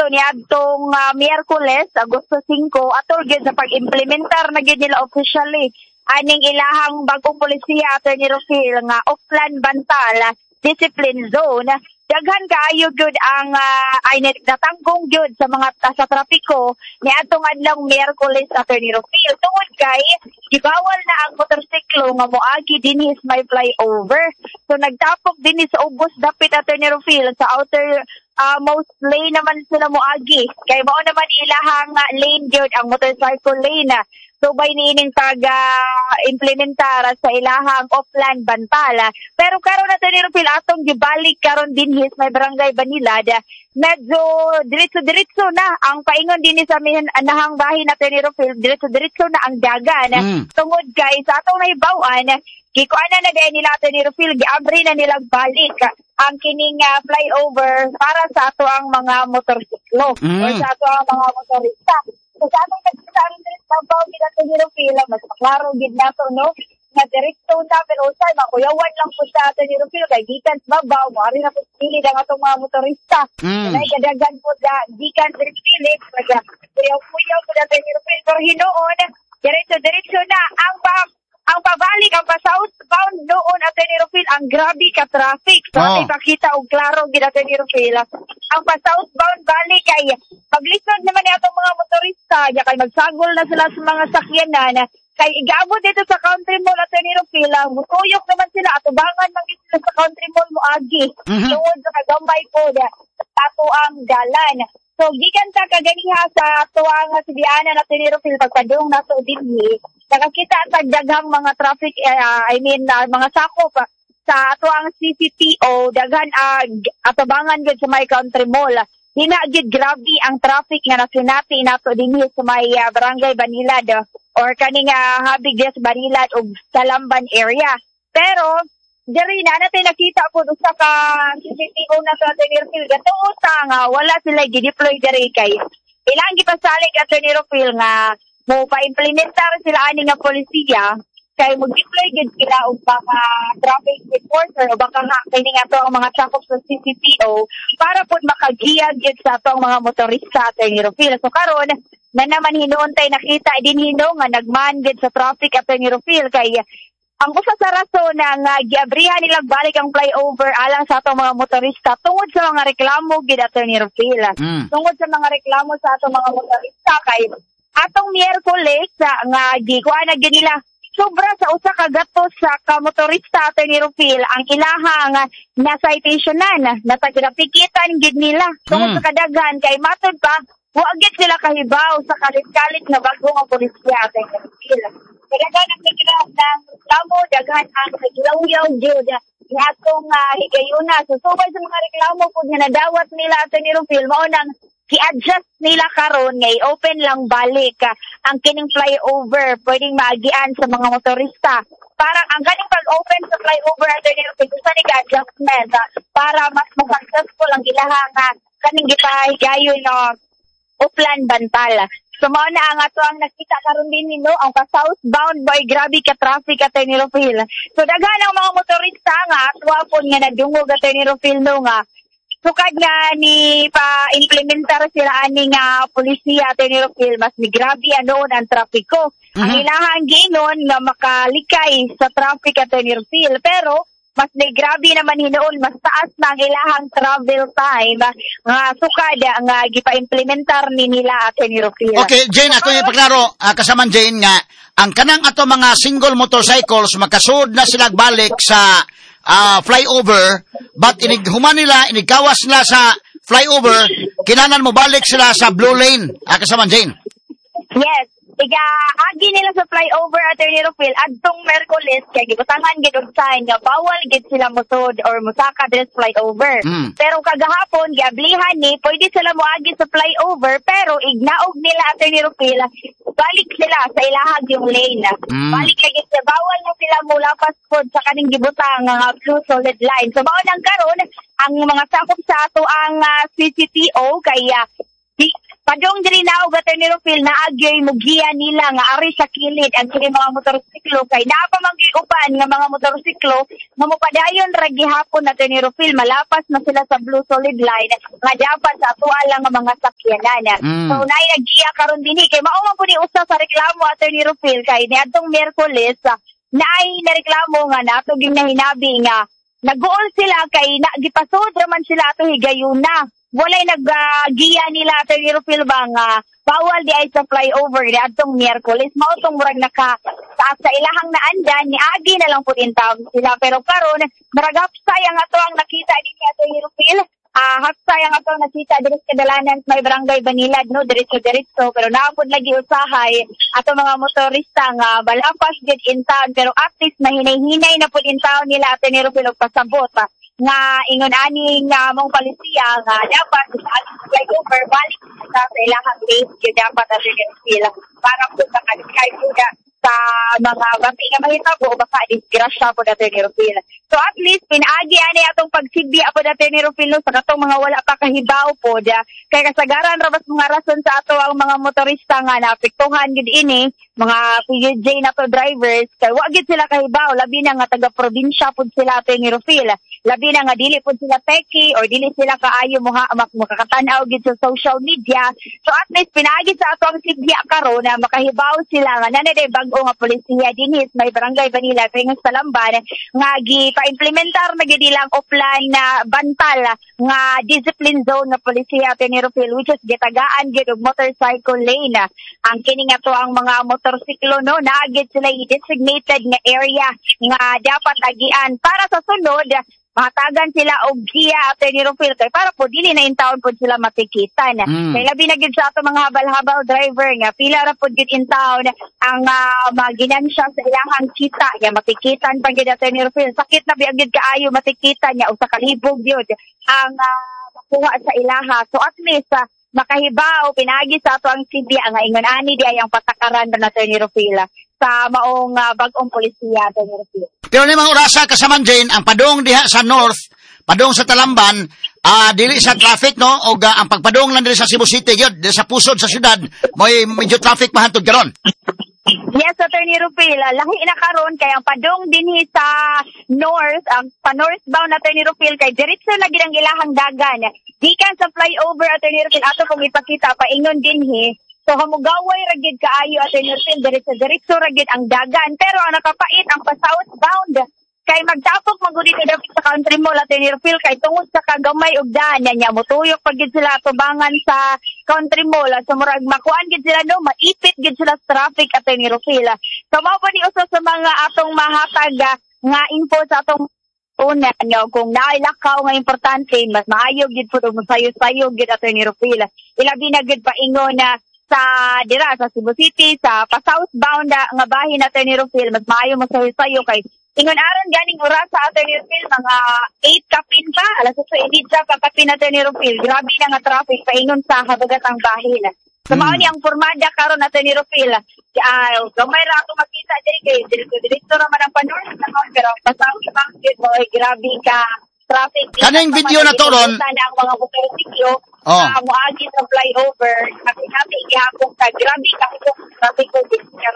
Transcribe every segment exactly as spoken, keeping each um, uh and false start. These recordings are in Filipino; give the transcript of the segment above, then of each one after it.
nato ni adtong uh, Miyerkules, Agosto singko, atol gyud sa pag-implementar na gyud nila officially aning ilahang bagong polisiya ato ni Rufil nga Oplan Bantala discipline zone. Daghan kaayo gyud ang uh, ay natanggong gyud sa mga uh, sa trapiko ni atong adlaw Miyerkules ato ni Rufil. Tungod kay gibawal na ang motorsiklo nga moagi dinhi sa may flyover. So nagtapok dinhi sa ubos dapit ato ni Rufil sa outer uh, most lane naman sila moagi. Kay mao naman ilahang uh, lane gyud ang motorcycle lane. So by niining pag-implementar uh, sa ilahang Oplan Bantala. Pero karon nato ni Rufil atong gibalik karon dinhi sa may barangay Banilad. Medyo diretso-diretso na ang paingon dinhi sa min anahang bahin nato ni Rufil. Diretso-diretso na ang dagan. Mm. Tungod kay sa atong nahibawan, gikuana na din nila ato ni Rufil, giabri na nilang balik ang kining uh, flyover para sa ato ang mga motorsiklo mm. o sa ato ang mga motorista. So sa atong nagsasarin din sa babaw nila ato ni Rufil, mas maklaro gid nato no nga direkto na pero usay makuyawan lang po sa ato ni Rufil kay gikan sa babaw mo ari na po pili ang atong mga motorista. Mm. Nay kadaghan po da gikan sa pili kaya kuyaw-kuyaw po ato ni Rufil pero hinuon diretso-diretso na ang pa ang pabalik, ang pa-southbound noon ato ni Rufil, ang grabe ka traffic. So, oh. ipakita og klaro gid ato ni Rufil. Ang pa-southbound balik kay paglisod naman ni atong mga motorista, ya kay magsagol na sila sa mga sakyanan. Kay igabot dito sa country mall ato ni Rufil, mutuyok naman sila, atubangan man gid sila sa country mall moagi. Mm-hmm. Tungod sa kagambay po da, ato ang dalan. So, gikan ta kaganiha sa tuwang sibianan nato ni Rufil pagpadung nato dinhi. Nakakita sa daghang mga traffic, uh, I mean, uh, mga sakop uh, sa tuwang C C T O, daghan uh, atabangan gid sa may country mall. Hina gid grabe ang traffic nga nasinati nato dinhi sa may uh, barangay Banilad uh, or kaning uh, habig sa Banilad ug Talamban area. Pero diri na natin nakita po sa ka C C T O na sa ato ni Rufil gatuo nga wala sila gideploy diri kay ilang gipasalig ato ni Rufil nga mo pa-implementar sila ani nga polisiya kay mag-deploy gid sila og mga traffic enforcer o baka nga kini nga to ang mga sakop sa C C T O para pud makagiyag gid sa atong mga motorista ato ni Rufil. So karon na naman hinuontay nakita din hino nga nagman gid sa traffic ato ni Rufil kay ang usa sa rason na nga giabrihan nilang balik ang flyover alang sa atong mga motorista tungod sa mga reklamo gid ato ni Rufil. Mm. Tungod sa mga reklamo sa atong mga motorista kay atong Miyerkules nga gikuan na gid nila sobra sa usa ka gatos sa ka motorista ato ni Rufil ang ilahang na citationan na tagipikitan gid nila tungod mm. sa kadaghan kay matud pa wa gid sila kahibaw sa kalit-kalit nga bagong nga pulisya ato ni Rufil. Daghan ang nagkilas ng reklamo, daghan ang naglaw-yaw gid ni atong uh, higayuna. So subay sa mga reklamo pud nga nadawat nila ato ni Rufil mao nang i-adjust nila karon ngay open lang balik uh, ang kining flyover pwedeng maagian sa mga motorista. Parang ang ganing pag-open sa flyover ato ni Rufil sa nag-adjustment uh, para mas successful ang ilahang uh, kaning gipahigayon no Oplan Bantala. So mao na ang ato ang nakita karon din no ang pa-southbound boy grabe ka traffic ato ni Rufil. So daghan ang mga motorista nga atwapon nga nadungog ato ni Rufil no nga sukad nga ni pa-implementar sila ani nga polisiya ato ni Rufil mas ni grabe anoon ang trapiko. Mm-hmm. Ang ilahang ginon nga makalikay sa traffic ato ni Rufil pero mas ni grabe naman hinuon mas taas na ang ilahang travel time nga sukad nga gipa-implementar ni nila ato ni Rufil. Okay, Jane, ako yung paklaro uh, kasaman Jane nga ang kanang ato mga single motorcycles makasud na sila balik sa uh, flyover but inighuman nila inigkawas nila sa flyover kinanan mo balik sila sa blue lane uh, kasaman Jane. Yes. Iga agi nila sa flyover ato ni Rufil adtong Miyerkules kay gibutangan gid og sign nga bawal gid sila musod or musaka sa flyover. Mm. Pero kagahapon giablihan ni pwede sila moagi sa flyover pero ignaog nila ato ni Rufil balik sila sa ilahag yung lane. Mm. Balik kay gid bawal na sila mulapas pod sa kaning gibutang nga blue solid line. So mao nang karon ang mga sakop sa ato ang uh, C C T O kay uh, Padong diri na og Attorney Rufil na agyoy mugiya nila nga ari sa kilid ang kini mga motorsiklo kay naa pa man uban nga mga motorsiklo nga mopadayon ra gihapon Attorney Rufil malapas na sila sa blue solid line nga dapat sa atuwa lang nga mga sakyanan. Mm. So naay naggiya karon dinhi kay mao man pud ni usa sa reklamo Attorney Rufil kay niadtong Miyerkules naay nareklamo nga nato ging nahinabi nga nag-uol sila kay na gipasod ra man sila ato higayuna. Walay nag-giya nila Attorney Rufil ba nga bawal di ay sa flyover ni atong Miyerkules mao tong murag naka sa, sa ilahang naandan ni agi na lang pud intawag sila pero karon murag hapsay ang ato ang nakita dinhi Attorney Rufil. Ah, hapsay ang ato ang nakita diri sa kadalanan may barangay Banilad no diretso diretso pero naapod lagi usahay ato mga motorista nga balapas gid in town pero at least mahinay-hinay na pud in town nila Attorney Rufil og pasabot ah. Nga ingon aning uh, mong palisiya nga dapat sa ating flyover balik sa sa ilahang base kaya dapat at sila para po sa kanikay po sa mga bati nga mahitabo o baka disgrasya po Attorney Rufil. So at least pinaagi ani atong pagsigbi po Attorney Rufil no, sa katong mga wala pa kahibaw po da kay kasagaran ra bas mga rason sa ato ang mga motorista nga naapektuhan gid ini mga P U J na to drivers kay wa gid sila kahibaw labi na nga taga probinsya pud sila Attorney Rufil. Labi na nga dili pud sila techy or dili sila kaayo mo makakatan-aw gid sa social media. So at least pinaagi sa ato ang sigya karon na makahibaw sila nga nanay bag-o nga polisiya dinhi may barangay Vanilla Pringos Talamban nga gipa-implementar na gid ilang offline na bantal nga discipline zone nga polisiya Attorney Rufil which is gitagaan gid og motorcycle lane. Ang kini nga to ang mga motorsiklo no naagid sila i-designated nga area nga dapat agian para sa sunod matagan sila og giya Attorney Rufil kay para po dili na in town po sila matikitan. Mm. Kay labi na gid sa ato mga habal-habal driver nga pila ra pod gid in town ang uh, maginansya sa ilahang kita nga matikitan pa gid Attorney Rufil. Sakit na biagid kaayo matikitan nya usa ka libog gyud ang uh, makuha sa ilaha. So at least uh, makahibaw pinagi sa ato ang sidya nga ingon ani di ay ang patakaran na Attorney Rufil sa maong uh, bag-ong polisiya Attorney Rufil. Pero ni mga orasa kasaman Jane, ang padong diha sa north, padong sa Talamban, uh, dili sa traffic no, o uh, ang pagpadong lang dili sa Cebu City, yun, dili sa pusod sa syudad, may medyo traffic mahantod karon. Yes, Attorney Rufil, lahi na karon kay ang padong dinhi sa north, ang pa northbound Attorney Rufil kay diretso na gid ang ilahang dagan. Gikan sa flyover Attorney Rufil ato kung ipakita pa ingon dinhi. So hamugaway ra gid kaayo Attorney Rufil diretso diretso ra gid ang dagan pero ang nakapait ang pa southbound kay magtapok magudi ka dapat sa country mall Attorney Rufil kay tungod sa kagamay ug daan nya motuyok pag gid sila tubangan sa country mall so murag makuan gid sila no maipit gid sila sa traffic Attorney Rufil. So mao pa ni usa sa mga atong mahatag nga info sa atong una nyo kung nailakaw nga importante mas maayo gid pud og masayo-sayo gid Attorney Rufil. Ilabi na gid paingon na sa dira sa Cebu City sa pa southbound nga bahin Attorney Rufil mas maayo mo sayo-sayo kay ingon aron ganing oras sa Attorney Rufil mga eight kapin pa alas eight init sa kapin Attorney Rufil grabe na nga traffic paingon sa habagatang bahin. So mao ni ang formada karon Attorney Rufil uh, gamay ra ato makita diri kay diretso diretso ra man ang panorth pero pa southbound gid mo grabe ka traffic. Kaning video na to ron ang mga motorsiklo oh. uh, muagi sa flyover nabi gihapon sa grabe ka traffic ko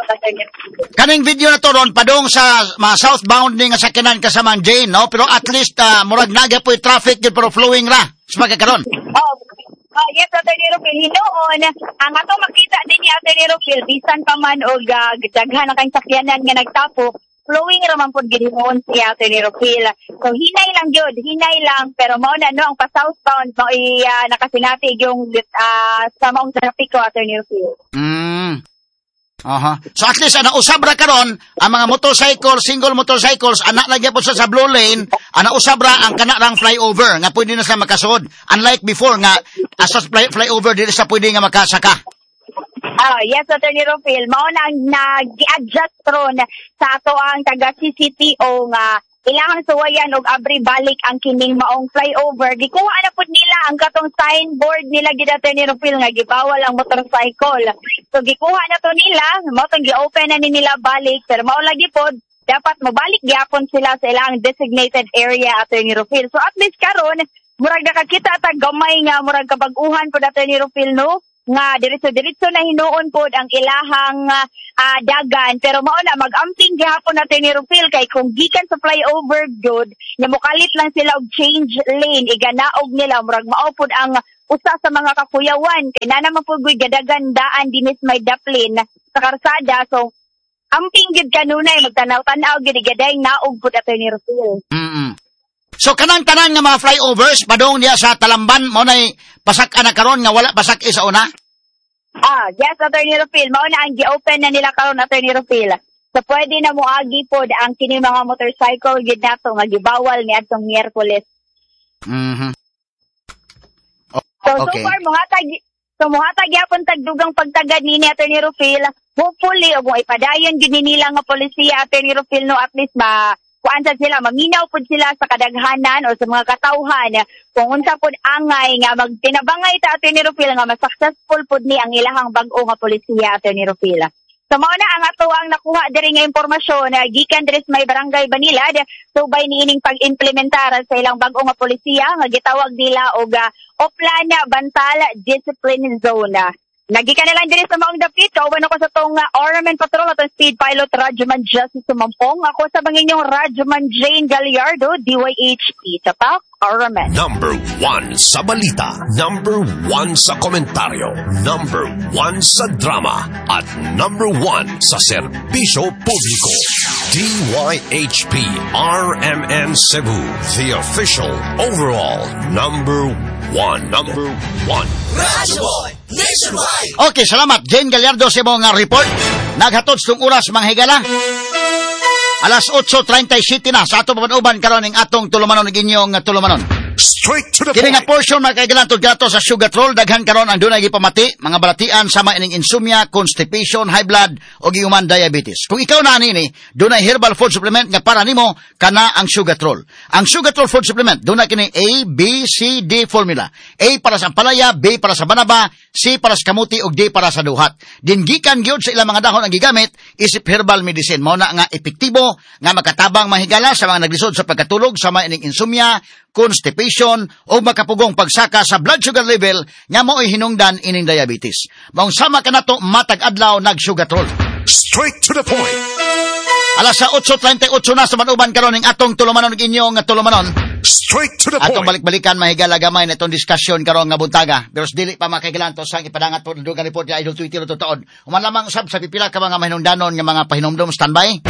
kaning video na to ron padong sa mga southbound ni nga sakyanan kasamang Jane no pero at least uh, murag naga po traffic gid pero flowing ra sa magkakaron. Oh. Oh, yes, Attorney Rufil. Hinoon, ang ato makita din ni Attorney Rufil, bisan pa man o uh, daghan na kang sakyanan nga nagtapo, flowing raman po gihinoon siya Attorney Rufil. So hinay lang yun, hinay lang pero mao na no ang pa southbound mo i uh, nakasinatig yung uh, sa maong trapiko Attorney Rufil. Mm. Aha. So at least ana usab ra karon ang mga motorcycle, single motorcycles ana lagi po sa, sa blue lane, ana usab ra ang kana rang flyover nga pwede na sa makasud. Unlike before nga asas fly, flyover dili sa pwede nga makasaka. Ah, yes, Attorney Rufil. Mao na nag-adjust ron sa ato ang taga C C T O nga ilangan suwayan og abri balik ang kining maong flyover. Gikuha na pud nila ang katong signboard nila gid Attorney Rufil nga gibawal ang motorcycle. So gikuha na to nila, mao tong gi-open na ni nila balik pero mao lagi pod dapat mabalik gyapon sila sa ilang designated area Attorney Rufil. So at least karon murag nakakita ta gamay nga murag kabag-uhan pod Attorney Rufil no. nga diretso-diretso na hinuon pod ang ilahang uh, dagan, pero mao na mag-amping gihapon natin ni Rufil kay kung gikan sa flyover good nya mokalit lang sila og change lane iganaog nila murag mao pod ang usa sa mga kakuyawan kay na naman pod gadagandaan dinis may daplin sa karsada, so amping gid kanunay magtanaw-tanaw gid gaday naog pod ato ni Rufil. Mm. So kanang-tanan nga mga flyovers padong diya sa Talamban mo nay pasak ana karon nga wala pasak isa una? Ah, yes, Attorney Rufil. Mao na ang gi-open na nila karon, Attorney Rufil. So pwede na moagi pod ang kini mga motorcycle gid nato nga gibawal ni adtong Miyerkules. Mhm. So Okay. so far mohatag so mohatag gyapon tagdugang pagtagad ni Attorney Rufil. Hopefully og mo ipadayon gid ni nila nga polisiya, Attorney Rufil, no, at least ma kuan sa sila, maminaw pod sila sa kadaghanan o sa mga katawhan kung unsa pod angay nga magtinabangay ta Attorney Rufil nga mas successful pod ni ang ilahang bag-o nga polisiya, Attorney Rufil. So mao na ang ato ang nakuha diri nga impormasyon na gikan diri sa may barangay Banilad subay niining pag-implementar sa ilang bag-o nga polisiya nga gitawag nila og uh, Oplana Bantala Discipline Zone. Nagikan na lang diri sa maong dapit, kauban ako sa tong uh, Ornament Patrol at Speed Pilot Radyoman Justice Sumampong. Ako sa banginyong Radyoman Jane Gallardo, D Y H P. Tapak, Ornament. Number one sa balita, number one sa komentaryo, number one sa drama, at number one sa serbisyo publiko. D Y H P R M N Cebu, the official overall number one. Number one. Radyoboy Nationwide. Okay, salamat Jane Gallardo sa imong nga report. Naghatod stung oras mga higala. Alas eight thirty-seven na sa ato papanuban karon ning atong tulumanon ning inyong tulumanon. Straight to the Kini nga point. portion mga kaigalan gato sa sugar troll daghan karon ang dunay gipamati mga balatian sama ining insomnia, constipation, high blood o human diabetes. Kung ikaw na nini dunay herbal food supplement nga para nimo kana ang sugar troll. Ang sugar troll food supplement dunay kini A, B, C, D formula. A para sa palaya, B para sa banaba, C para sa kamuti ug D para sa duhat. Din gikan gyud sa ilang mga dahon ang gigamit isip herbal medicine mao na nga epektibo nga makatabang mahigala sa mga naglisod sa pagkatulog sama ining insomnia, constipation o makapugong pagsaka sa blood sugar level nga mo'y hinungdan ining diabetes. Maong sama ka na to matag adlaw nag-sugatrol. Straight to the point. Alas sa eight thirty-eight na sa manuban karon ning atong tulumanon ug inyong tulumanon. Straight to the Atong point. balik-balikan mahigala gamay na itong diskusyon karon nga buntaga. Pero dili pa makaigalan to sang ipadangat po dugang report ni Idol Twitter to taon. Human lamang usab sa pipila ka mga mahinungdanon nga mga pahinomdom standby.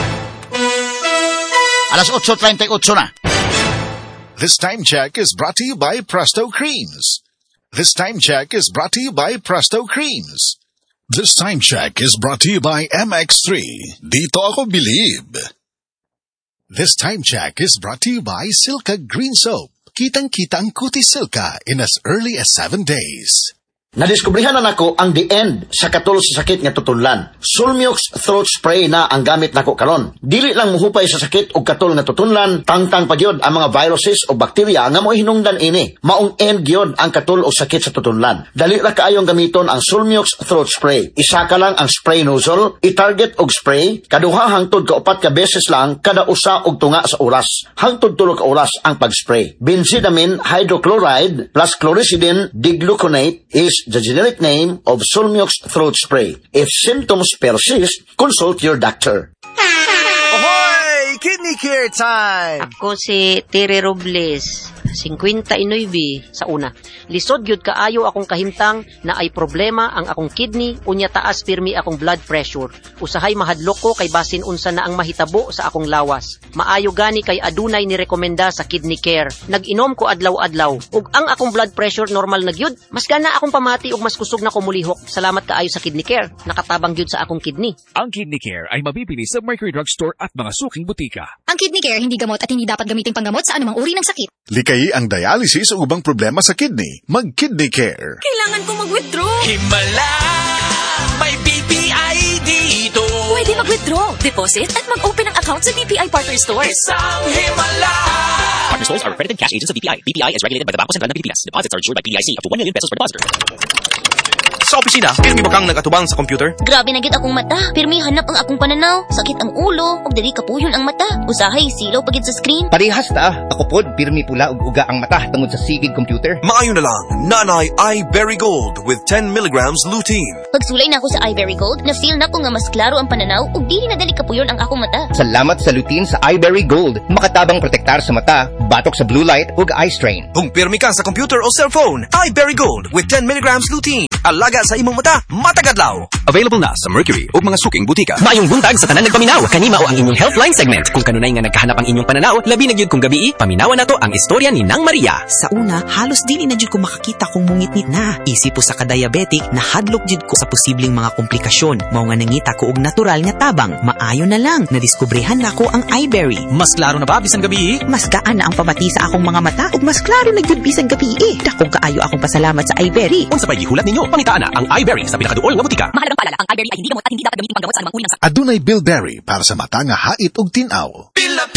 Alas eight thirty-eight na. This time check is brought to you by Presto Creams. This time check is brought to you by Presto Creams. This time check is brought to you by M X three. Dito ako believe. This time check is brought to you by Silka Green Soap. Kitang-kita ang kutis Silka in as early as seven days. Nadiskubrihan na nako ang the end sa katol sa sakit nga tutunlan. Sulmux throat spray na ang gamit nako karon. Dili lang muhupay sa sakit og katol nga tutunlan, tangtang pa gyud ang mga viruses o bakterya nga mo'y hinungdan ini. Maong end gyud ang katol o sakit sa tutunlan. Dali ra kaayong gamiton ang Sulmux throat spray. Isa ka lang ang spray nozzle, i-target og spray, kaduha hangtod ka upat ka beses lang kada usa og tunga sa oras. Hangtod tulo ka oras ang pag-spray. Benzidamine hydrochloride plus chlorhexidine digluconate is the generic name of Sulmux throat spray. If symptoms persist, consult your doctor. Ahoy! Kidney care time! Ako si Tere Robles, fifty-nine sa una. Lisod gyud kaayo akong kahimtang na ay problema ang akong kidney unya taas pirmi akong blood pressure. Usahay mahadlok ko kay basin unsa na ang mahitabo sa akong lawas. Maayo gani kay adunay ni rekomenda sa kidney care. Nag-inom ko adlaw-adlaw ug ang akong blood pressure normal na gyud. Mas gana akong pamati ug mas kusog na ko mulihok. Salamat kaayo sa kidney care. Nakatabang gyud sa akong kidney. Ang Kidney Care ay mabibili sa Mercury Drugstore at mga suking butika. Ang Kidney Care hindi gamot at hindi dapat gamitin panggamot sa anumang uri ng sakit. Likay ang dialysis o ubang problema sa kidney. Mag-Kidney Care. Kailangan ko mag-withdraw. Himala! May B P I dito! Pwede mag-withdraw, deposit, at mag-open ng account sa B P I Partner Stores. Isang himala! Partner stores are accredited cash agents of B P I. B P I is regulated by the Bangko Sentral ng Pilipinas. Deposits are insured by P D I C up to one million pesos per depositor. Sa opisina, pirmi ba kang nagatubang sa computer? Grabe na gid akong mata. Pirmi hanap ang akong pananaw. Sakit ang ulo, ug dili kapuyon ang mata. Usahay silaw pagid sa screen. Parehas ta. Ako pod pirmi pula ug uga ang mata tungod sa sigig computer. Maayo na lang, Nanay iBerry Gold with ten milligrams lutein. Pagsulay na ako sa iBerry Gold, na-feel na ko nga mas klaro ang pananaw ug dili na dali kapuyon ang akong mata. Salamat sa lutein sa iBerry Gold. Makatabang protektar sa mata, batok sa blue light ug eye strain. Kung pirmi ka sa computer o cellphone, iBerry Gold with ten milligrams lutein. Alaga sa imong mata, matagadlaw. Available na sa Mercury o mga suking butika. Maayong buntag sa tanan nagpaminaw. Kanima o ang inyong Healthline segment. Kung kanunay nga nagkahanap ang inyong pananaw, labi na gyud kung gabi, paminawan nato ang istorya ni Nang Maria. Sa una, halos dili na jud ko makakita kung mungit-ngit na. Isip po sa ka-diabetic, nahadlok jud ko sa posibleng mga komplikasyon. Mao nga nangita ko og natural nga tabang. Maayo na lang, nadiskubrehan na ko ang iBerry. Mas klaro na ba bisan gabi? Mas gaan na ang pamati sa akong mga mata ug mas klaro na jud bisan gabi. Dakong kaayo akong pasalamat sa iBerry. Unsa pay gihulat ninyo? Pangitaan na ang iBerry sa pinakaduol nga butika. Mahalagang paalala, ang iBerry ay hindi gamot at hindi dapat gamitin panggamot sa anumang uri ng sakit. Adunay Bilberry para sa mata nga hait ug tinaw. Pila